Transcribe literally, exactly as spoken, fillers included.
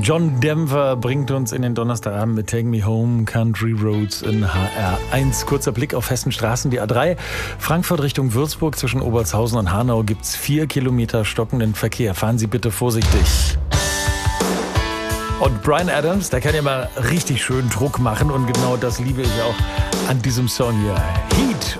John Denver bringt uns in den Donnerstagabend mit Take Me Home, Country Roads in H R eins. Kurzer Blick auf festen Straßen, die A drei. Frankfurt Richtung Würzburg zwischen Obertshausen und Hanau gibt es vier Kilometer stockenden Verkehr. Fahren Sie bitte vorsichtig. Und Bryan Adams, der kann ja mal richtig schön Druck machen und genau das liebe ich auch an diesem Song hier. Heat